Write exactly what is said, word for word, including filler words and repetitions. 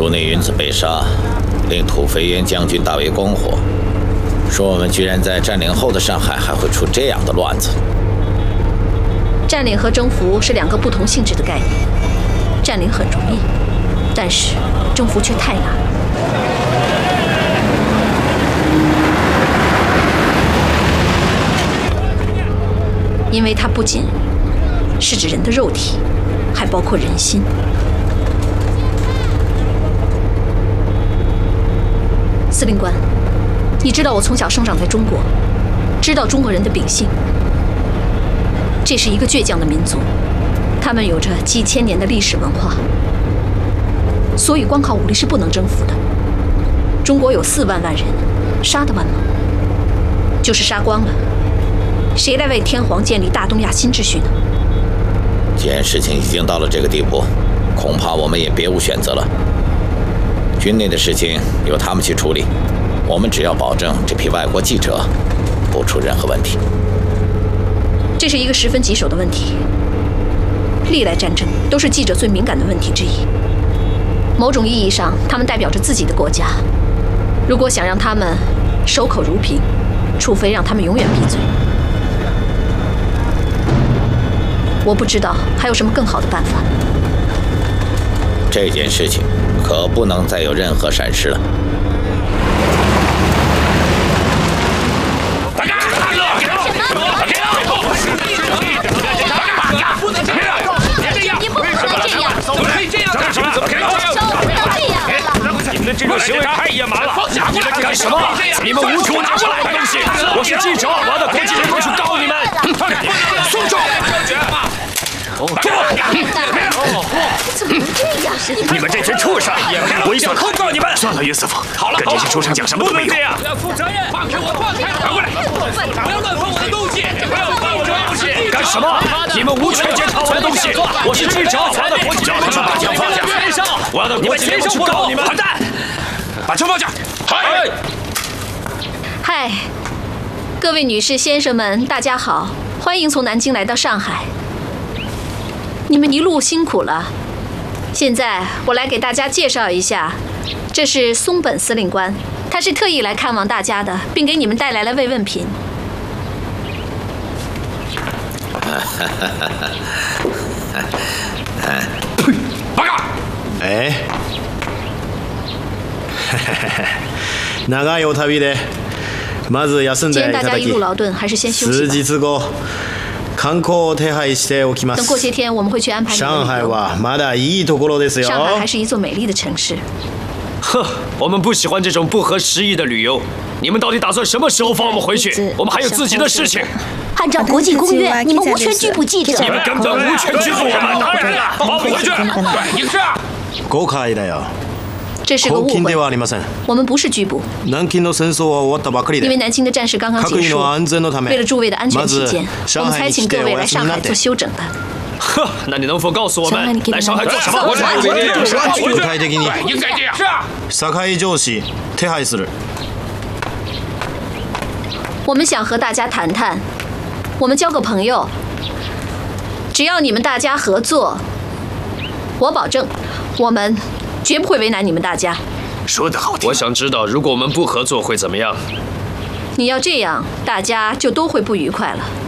竹内云子被杀，令土肥原将军大为光火，说我们居然在占领后的上海还会出这样的乱子。 占领和征服是两个不同性质的概念，占领很容易，但是征服却太难了。因为它不仅是指人的肉体，还包括人心。司令官，你知道我从小生长在中国，知道中国人的秉性。这是一个倔强的民族，他们有着几千年的历史文化，所以光靠武力是不能征服的。中国有四万万人，杀得完吗？就是杀光了，谁来为天皇建立大东亚新秩序呢？ 既然事情已经到了这个地步，恐怕我们也别无选择了。军内的事情由他们去处理，我们只要保证这批外国记者不出任何问题。 这是一个十分棘手的问题，历来战争都是记者最敏感的问题之一。某种意义上，他们代表着自己的国家。如果想让他们守口如瓶，除非让他们永远闭嘴。我不知道还有什么更好的办法。 这件事情可不能再有任何闪失了。 大家不能这样！你不能这样！怎么可以这样？干什么？怎么可以这样？不能这样！你们的这种行为太野蛮了！你们干什么？你们无处拿过来的东西！我是记者，我要到国际人会去告你们！松手！坐！ 怎么能这样？ 你们这群畜生！我想控告你们！ 算了，约瑟夫， 好了， 跟这些畜生讲什么都没用。 不要负责任！放开我！放开我！过来！不要乱碰我的东西！不要碰我的东西！干什么？你们无权检查我的东西！我是记者，我要到国际人会去把枪放下！签上！我要到国际人会去告你们！混蛋！把枪放下！嗨！ 嗨，各位女士、先生们，大家好，欢迎从南京来到上海。你们一路辛苦了。现在我来给大家介绍一下，这是松本司令官，他是特意来看望大家的，并给你们带来了慰问品。 报告。 哎，長いお旅でまず休ん既でいただき、 然大家一路劳顿，还是先休数息吧。 日後観光を手配しておきま等过些す。 天我们会去安排你们上海旅游。 はまだいいところですよ。 上海还是一座美丽的城市。 哼，我们不喜欢这种不合时宜的旅游。你们到底打算什么时候放我们回去？我们还有自己的事情。 按照国际公约，你们无权拘捕记者。 你们根本无权拘捕我们！当然了，放我们回去。 对，你是。 誤解だよ。 这是个误拘禁で会， はありません。 我们不是拘捕， 南京の戦争は終わったばかり因为で、 南京的战事刚刚结束。 各位の安全のため、 为了诸位的安全まず起见，我上们才海に来て请各位お休みになって来上海做。休整的。 呵，那你能否告诉我们，来上海做什么？ 我上海回去。 具体的に应该这样。是啊。 堺上市手配する。 我们想和大家谈谈，我们交个朋友。只要你们大家合作，我保证，我们绝不会为难你们大家。 说得好听。 我想知道，如果我们不合作会怎么样？ 你要这样，大家就都会不愉快了。